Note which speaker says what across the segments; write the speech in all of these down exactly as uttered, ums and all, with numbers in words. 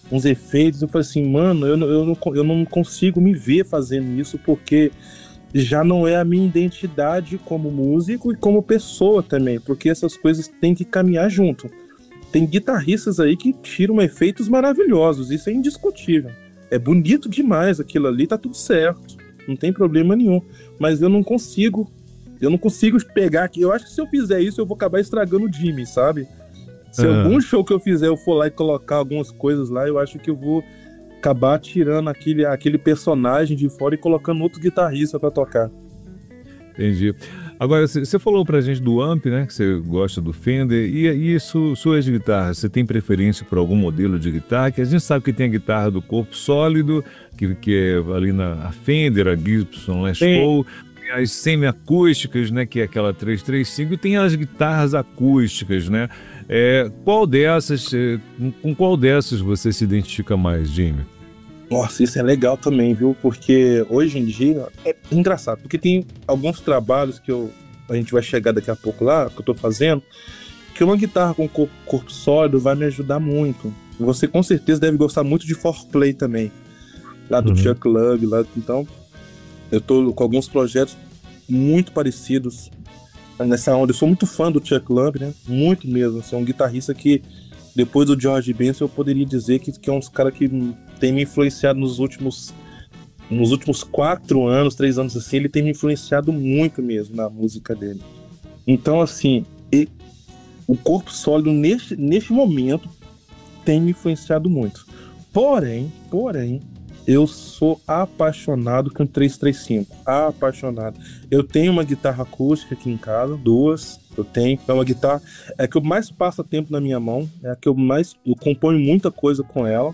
Speaker 1: uns efeitos. Eu falei assim, mano, eu, não- eu, não, co- eu não consigo me ver fazendo isso porque já não é a minha identidade como músico e como pessoa também, porque essas coisas têm que caminhar junto. Tem guitarristas aí que tiram efeitos maravilhosos, isso é indiscutível. É bonito demais aquilo ali, tá tudo certo, não tem problema nenhum. Mas eu não consigo, eu não consigo pegar aqui. Eu acho que se eu fizer isso, eu vou acabar estragando o Jimmy, sabe? Se algum
Speaker 2: Ah,
Speaker 1: show que eu fizer eu for lá e colocar algumas coisas lá, eu acho que eu vou acabar tirando aquele, aquele personagem de fora e colocando outro guitarrista pra tocar.
Speaker 2: entendi. Agora, você você falou pra gente do amp, né? Que você gosta do Fender. E, e su- suas guitarras, você tem preferência por algum modelo de guitarra? Que a gente sabe que tem a guitarra do corpo sólido, que, que é ali na a Fender, a Gibson Les
Speaker 1: Tem,
Speaker 2: Paul. Tem as semiacústicas, né? Que é aquela trezentos e trinta e cinco. E tem as guitarras acústicas, né? É, qual dessas, eh, com com qual dessas você se identifica mais, Jimmy?
Speaker 1: nossa, isso é legal também, viu? Porque hoje em dia é engraçado, porque tem alguns trabalhos que eu, a gente vai chegar daqui a pouco lá, que eu tô fazendo, que uma guitarra com corpo, corpo sólido vai me ajudar muito. Você com certeza deve gostar muito de four-play também, lá do
Speaker 2: Uhum.
Speaker 1: Chuck Love, lá, então eu tô com alguns projetos muito parecidos nessa onda. Eu sou muito fã do Chuck Love, né? Muito mesmo. Assim, é um guitarrista que, depois do George Benson, eu poderia dizer que, que é um dos caras que tem me influenciado nos últimos, nos últimos quatro anos, três anos assim. Ele tem me influenciado muito mesmo na música dele. Então, assim, e- o corpo sólido neste, neste momento tem me influenciado muito. Porém, porém, eu sou apaixonado com o trezentos e trinta e cinco. Apaixonado. Eu tenho uma guitarra acústica aqui em casa, duas. Eu tenho. É uma guitarra. É a que eu mais passo tempo na minha mão. É a que eu mais. Eu componho muita coisa com ela.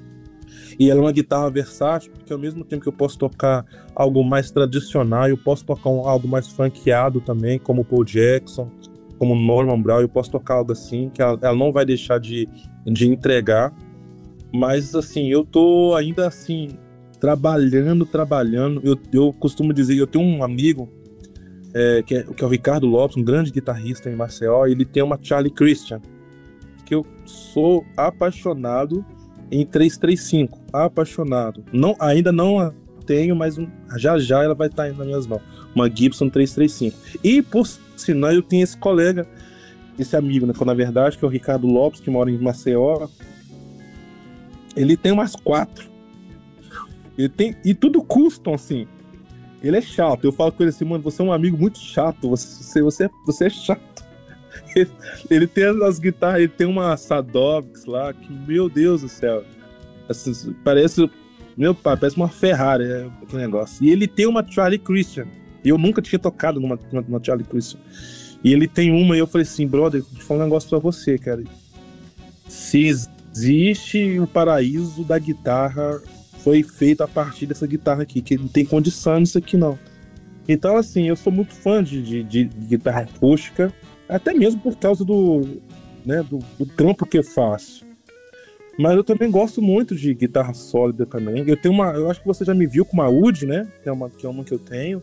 Speaker 1: E ela é uma guitarra versátil, porque ao mesmo tempo que eu posso tocar algo mais tradicional, eu posso tocar um, algo mais funkeado também, como o Paul Jackson, como Norman Brown. Eu posso tocar algo assim, que ela, ela não vai deixar de, de entregar. Mas assim, eu tô ainda assim, trabalhando, trabalhando. Eu, eu costumo dizer, eu tenho um amigo é, que, é, que é o Ricardo Lopes, um grande guitarrista em Maceió, e ele tem uma Charlie Christian, que eu sou apaixonado em trezentos e trinta e cinco. Apaixonado. Não, ainda não a tenho, mas um- já já ela vai estar nas minhas mãos. Uma Gibson trezentos e trinta e cinco. E por sinal, eu tenho esse colega, esse amigo, né, que na verdade, que é o Ricardo Lopes, que mora em Maceió. Ele tem umas quatro. Ele tem, e tudo custom, assim. Ele é chato. Eu falo com ele assim, mano, você é um amigo muito chato. Você, você, você é chato. Ele, ele tem as guitarras, ele tem uma Sadovix lá, que, meu Deus do céu. Assim, parece. Meu pai, parece uma Ferrari, é, aquele negócio. E ele tem uma Charlie Christian. E eu nunca tinha tocado numa, numa Charlie Christian. E ele tem uma, e eu falei assim, brother, vou te falar um negócio pra você, cara. Se existe o paraíso da guitarra, foi feito a partir dessa guitarra aqui, que não tem condição nisso aqui não. Então, assim, eu sou muito fã de, de, de guitarra acústica, até mesmo por causa do, né, do, do trampo que eu faço. Mas eu também gosto muito de guitarra sólida também. Eu tenho uma, eu acho que você já me viu com uma Wood, né? Que é uma que, é uma que eu tenho.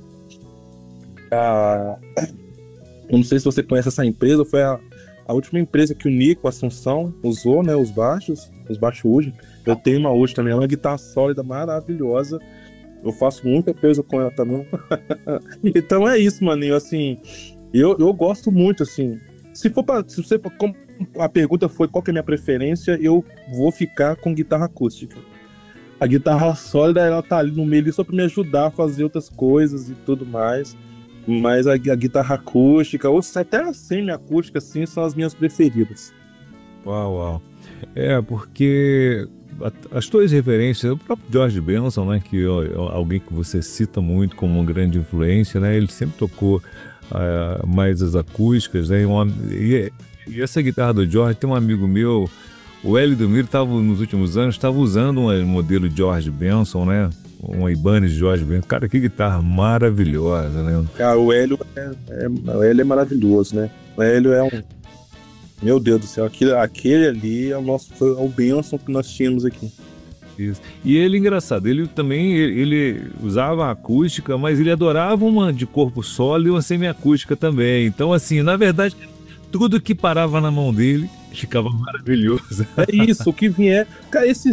Speaker 1: Ah, eu não sei se você conhece essa empresa, foi a, a última empresa que o Nico Assunção usou, né? Os baixos, os baixos Wood. Eu tenho uma Wood também, é uma guitarra sólida, maravilhosa. Eu faço muita coisa com ela também. Então é isso, maninho. Assim, eu, eu gosto muito, assim. Se for pra, se você for, como a pergunta foi qual que é a minha preferência, eu vou ficar com guitarra acústica. A guitarra sólida, ela tá ali no meio ali só pra me ajudar a fazer outras coisas e tudo mais. Mas a, a guitarra acústica, ou até a semi-acústica, assim, são as minhas preferidas.
Speaker 2: Uau, uau. É, porque a- as tuas referências, o próprio George Benson, né, que ó, é alguém que você cita muito como uma grande influência, né, ele sempre tocou ah, mais as acústicas, né, e, uma- e- e essa guitarra do George, tem um amigo meu, o Hélio Domiro, estava nos últimos anos, estava usando um modelo George Benson, né, uma Ibanez George Benson. Cara, que guitarra maravilhosa, né?
Speaker 1: Ah, o Hélio é, é- o Hélio é maravilhoso, né? O Hélio é um. Meu Deus do céu, aquele, aquele ali é o nosso, foi o Benção que nós tínhamos aqui.
Speaker 2: Isso. E ele, engraçado, ele também ele, ele usava a acústica, mas ele adorava uma de corpo sólido e uma semiacústica também. Então, assim, na verdade, tudo que parava na mão dele ficava maravilhoso.
Speaker 1: É isso, o que vier. Cara, esses